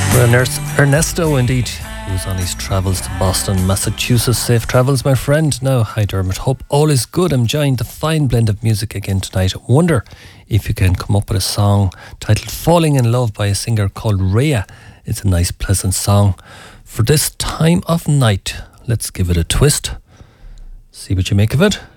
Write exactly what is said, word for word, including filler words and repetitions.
Ernesto, indeed, who's on his travels to Boston, Massachusetts. Safe travels, my friend. Now, hi Dermot. Hope all is good. I'm enjoying the fine blend of music again tonight. Wonder if you can come up with a song titled Falling in Love by a singer called Rhea. It's a nice, pleasant song for this time of night. Let's give it a twist. See what you make of it.